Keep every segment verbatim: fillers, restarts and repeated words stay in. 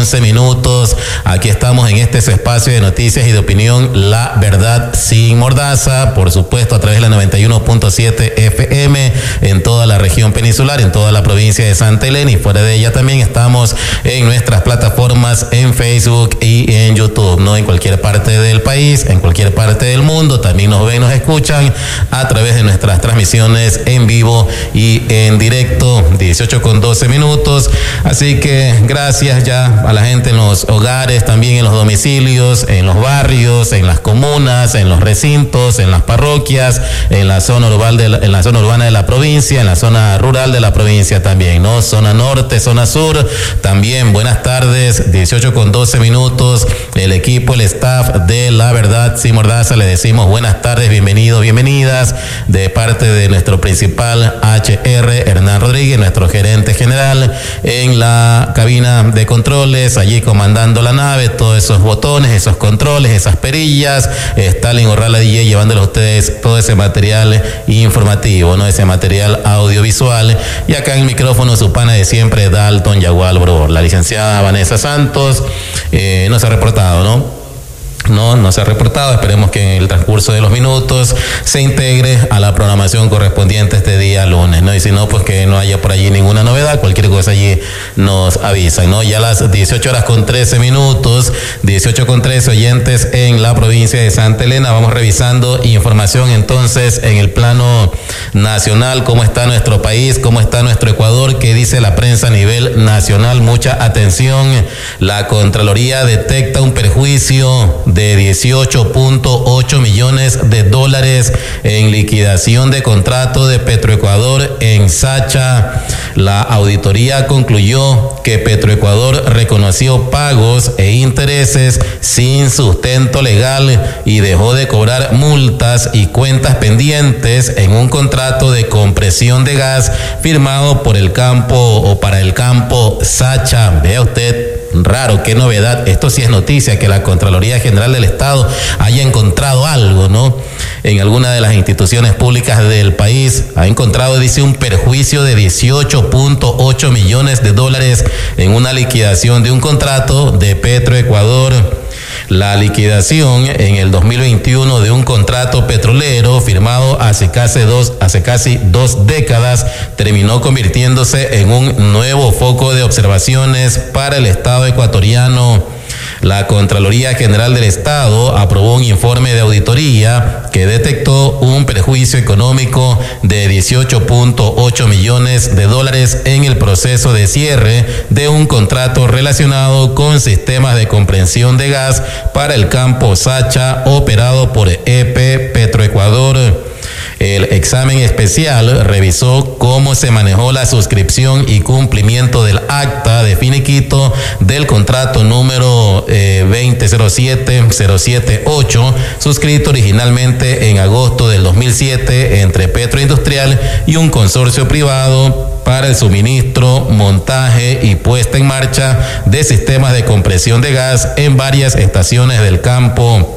once minutos. Aquí estamos en este su espacio de noticias y de opinión, La Verdad Sin Mordaza, por supuesto a través de la noventa y uno punto siete F M en toda la región peninsular, en toda la provincia de Santa Elena, y fuera de ella también estamos en nuestras plataformas en Facebook y en YouTube, ¿no? En cualquier parte del país, en cualquier parte del mundo, también nos ven, nos escuchan a través de nuestras transmisiones en vivo y en directo, dieciocho con doce minutos. Así que gracias ya a la gente en los hogares, también en los domicilios, en los barrios, en las comunas, en los recintos, en las parroquias, en la zona urbana de la, en la zona urbana de la provincia, en la zona rural de la provincia también, ¿no? Zona norte, zona sur, también buenas tardes, dieciocho con doce minutos. El equipo, el staff de La Verdad Sin Mordaza, le decimos buenas tardes, bienvenidos, bienvenidas, de parte de nuestro principal H R, Hernán Rodríguez, nuestro gerente general, en la cabina de controles, allí comandando la nave, todos esos botones, esos controles, esas perillas, Stalin Orrala D J llevándoles a ustedes todo ese material informativo, ¿no? Ese material audiovisual, y acá en el micrófono su pana de siempre, Dalton Yagual Bro. La licenciada Vanessa Santos eh, no se ha reportado, ¿no? No, no se ha reportado. Esperemos que en el transcurso de los minutos se integre a la programación correspondiente este día lunes, ¿no? Y si no, pues que no haya por allí ninguna novedad, cualquier cosa allí nos avisan, ¿no? Ya a las dieciocho horas con trece minutos, dieciocho con trece oyentes en la provincia de Santa Elena. Vamos revisando información entonces en el plano nacional, cómo está nuestro país, cómo está nuestro Ecuador, qué dice la prensa a nivel nacional. Mucha atención, la Contraloría detecta un perjuicio de dieciocho punto ocho millones de dólares en liquidación de contrato de Petroecuador en Sacha. La auditoría concluyó que Petroecuador reconoció pagos e intereses sin sustento legal y dejó de cobrar multas y cuentas pendientes en un contrato de compresión de gas firmado por el campo o para el campo Sacha. Vea usted, raro, qué novedad. Esto sí es noticia, que la Contraloría General del Estado haya encontrado algo, ¿no? En alguna de las instituciones públicas del país ha encontrado, dice, un perjuicio de dieciocho punto ocho millones de dólares en una liquidación de un contrato de Petroecuador. La liquidación en el dos mil veintiuno de un contrato petrolero firmado hace casi dos, hace casi dos décadas terminó convirtiéndose en un nuevo foco de observaciones para el Estado ecuatoriano. La Contraloría General del Estado aprobó un informe de auditoría que detectó un perjuicio económico de dieciocho punto ocho millones de dólares en el proceso de cierre de un contrato relacionado con sistemas de comprensión de gas para el campo Sacha operado por E P Petroecuador. El examen especial revisó cómo se manejó la suscripción y cumplimiento del acta de finiquito del contrato número eh, veinte cero siete cero siete ocho, suscrito originalmente en agosto del dos mil siete entre Petroindustrial y un consorcio privado para el suministro, montaje y puesta en marcha de sistemas de compresión de gas en varias estaciones del campo.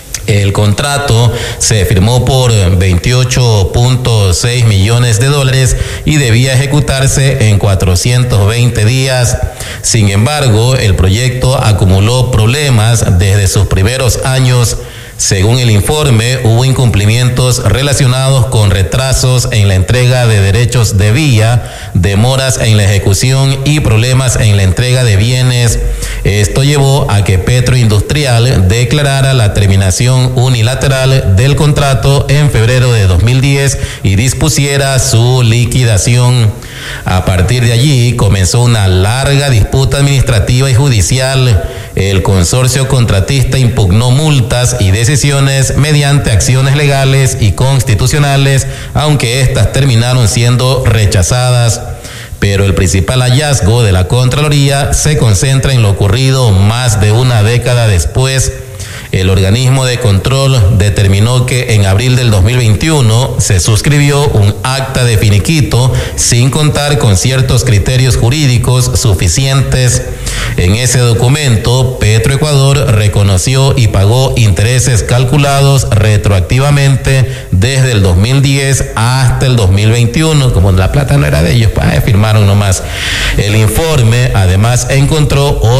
El contrato se firmó por veintiocho punto seis millones de dólares y debía ejecutarse en cuatrocientos veinte días. Sin embargo, el proyecto acumuló problemas desde sus primeros años. Según el informe, hubo incumplimientos relacionados con retrasos en la entrega de derechos de vía, demoras en la ejecución y problemas en la entrega de bienes. Esto llevó a que Petroindustrial declarara la terminación unilateral del contrato en febrero de dos mil diez y dispusiera su liquidación. A partir de allí comenzó una larga disputa administrativa y judicial. El consorcio contratista impugnó multas y decisiones mediante acciones legales y constitucionales, aunque éstas terminaron siendo rechazadas. Pero el principal hallazgo de la Contraloría se concentra en lo ocurrido más de una década después. El organismo de control determinó que en abril del dos mil veintiuno se suscribió un acta de finiquito sin contar con ciertos criterios jurídicos suficientes. En ese documento, Petroecuador reconoció y pagó intereses calculados retroactivamente desde el dos mil diez hasta el dos mil veintiuno. Como la plata no era de ellos, pues firmaron nomás. El informe además encontró